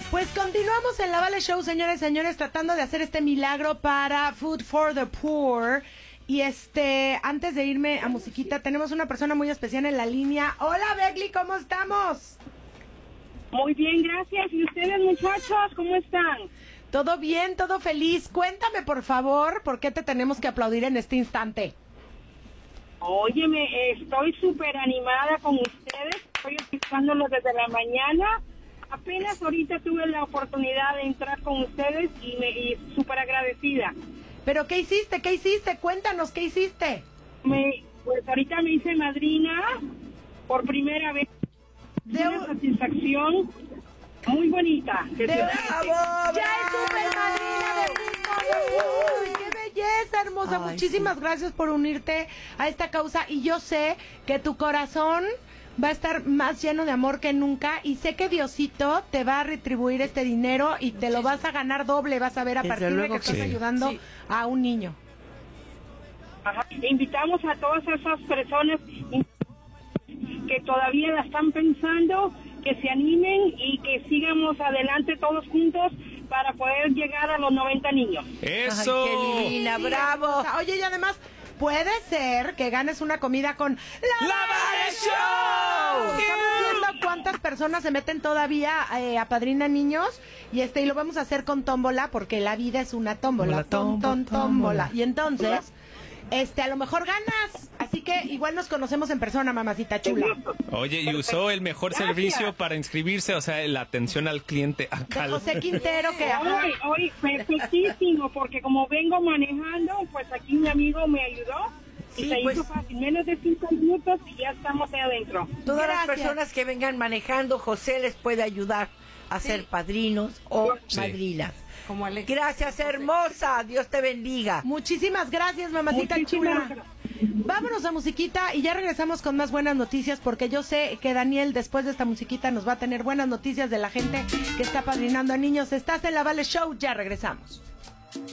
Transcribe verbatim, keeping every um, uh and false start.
Pues continuamos en la Vale Show, señores y señores, tratando de hacer este milagro para Food for the Poor. Y este, antes de irme a musiquita, tenemos una persona muy especial en la línea. Hola, Begli, ¿cómo estamos? Muy bien, gracias. ¿Y ustedes, muchachos, cómo están? Todo bien, todo feliz. Cuéntame, por favor, ¿por qué te tenemos que aplaudir en este instante? Óyeme, estoy súper animada con ustedes. Estoy escuchándolos desde la mañana. Apenas ahorita tuve la oportunidad de entrar con ustedes y me y súper agradecida. ¿Pero qué hiciste? ¿Qué hiciste? Cuéntanos, ¿qué hiciste? Me, pues ahorita me hice madrina por primera vez. De una un... satisfacción muy bonita. De... ¡Bravo, bravo! ¡Ya es super madrina de Food! ¡Qué belleza, hermosa! Ay, muchísimas sí. gracias por unirte a esta causa. Y yo sé que tu corazón va a estar más lleno de amor que nunca. Y sé que Diosito te va a retribuir este dinero y te lo vas a ganar doble. Vas a ver a Desde partir de que sí. estás ayudando sí. a un niño. Ajá. Invitamos a todas esas personas que todavía la están pensando, que se animen y que sigamos adelante todos juntos para poder llegar a los noventa niños. ¡Eso! Ay, qué linda, bravo. Oye, y además, puede ser que ganes una comida con ¡La, ¡La Vale Show! Estamos viendo cuántas personas se meten todavía eh, a Padrina Niños y este y lo vamos a hacer con tómbola porque la vida es una tómbola, tom, tom, tómbola. Y entonces, este, a lo mejor ganas. Así que igual nos conocemos en persona, mamacita chula. Oye, y usó el mejor Gracias. servicio para inscribirse, o sea, la atención al cliente. De José Quintero, que... Hoy, hoy, perfectísimo, porque como vengo manejando, pues aquí mi amigo me ayudó. Y sí, se pues, hizo fácil, menos de cinco minutos y ya estamos ahí adentro. Todas Gracias. las personas que vengan manejando, José les puede ayudar a sí. ser padrinos o sí. madrinas. Como gracias, hermosa. Dios te bendiga. Muchísimas gracias, mamacita Muchísimas chula. Vámonos a musiquita y ya regresamos con más buenas noticias porque yo sé que Daniel después de esta musiquita nos va a tener buenas noticias de la gente que está padrinando a niños. Estás en la Vale Show, ya regresamos.